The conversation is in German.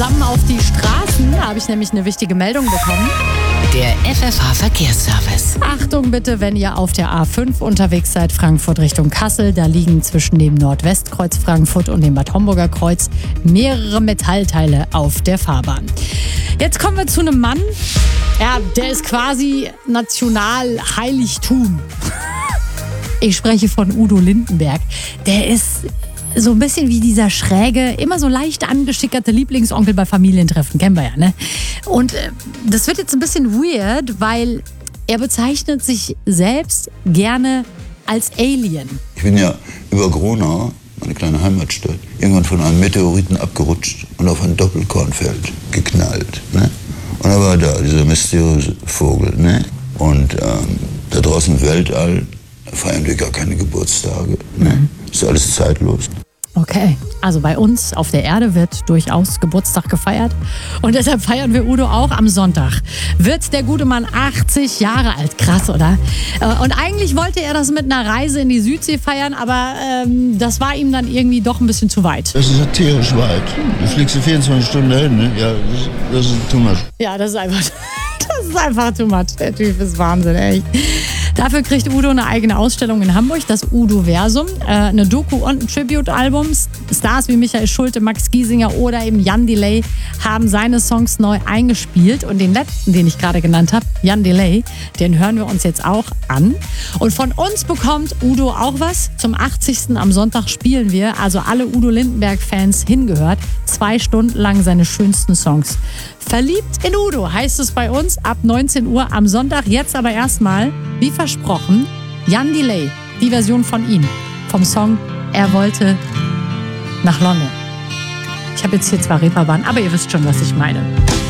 zusammen auf die Straßen. Da habe ich nämlich eine wichtige Meldung bekommen. Der FFH-Verkehrsservice. Achtung bitte, wenn ihr auf der A5 unterwegs seid, Frankfurt Richtung Kassel. Da liegen zwischen dem Nordwestkreuz Frankfurt und dem Bad Homburger Kreuz mehrere Metallteile auf der Fahrbahn. Jetzt kommen wir zu einem Mann, ja, der ist quasi Nationalheiligtum. Ich spreche von Udo Lindenberg. Der ist so ein bisschen wie dieser schräge, immer so leicht angeschickerte Lieblingsonkel bei Familientreffen. Kennen wir ja, ne? Und das wird jetzt ein bisschen weird, weil er bezeichnet sich selbst gerne als Alien. Ich bin ja über Gronau, meine kleine Heimatstadt, irgendwann von einem Meteoriten abgerutscht und auf ein Doppelkornfeld geknallt. Ne? Und da war da dieser mysteriöse Vogel. Ne? Und da draußen im Weltall feiern wir gar keine Geburtstage. Ne? Ist alles zeitlos. Okay, also bei uns auf der Erde wird durchaus Geburtstag gefeiert und deshalb feiern wir Udo auch am Sonntag. Wird der gute Mann 80 Jahre alt, krass, oder? Und eigentlich wollte er das mit einer Reise in die Südsee feiern, aber das war ihm dann irgendwie doch ein bisschen zu weit. Das ist ja tierisch weit. Du fliegst 24 Stunden dahin, ne? Ja, das ist too much. Ja, das ist einfach too much. Der Typ ist Wahnsinn, echt. Dafür kriegt Udo eine eigene Ausstellung in Hamburg, das Udo-Versum, eine Doku und ein Tribute-Album. Stars wie Michael Schulte, Max Giesinger oder eben Jan Delay haben seine Songs neu eingespielt. Und den letzten, den ich gerade genannt habe, Jan Delay, den hören wir uns jetzt auch an. Und von uns bekommt Udo auch was. Zum 80. am Sonntag spielen wir, also alle Udo Lindenberg-Fans hingehört, 2 Stunden lang seine schönsten Songs. Verliebt in Udo heißt es bei uns ab 19 Uhr am Sonntag. Jetzt aber erstmal, wie versprochen, Jan Delay, die Version von ihm, vom Song Er wollte nach London. Ich habe jetzt hier zwar Reeperbahn, aber ihr wisst schon, was ich meine.